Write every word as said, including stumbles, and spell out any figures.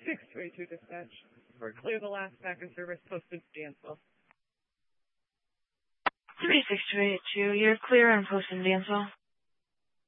six two eight two dispatch. We're clear the last backup service posted Dansville. three six two eight two, you're clear and posted Dansville.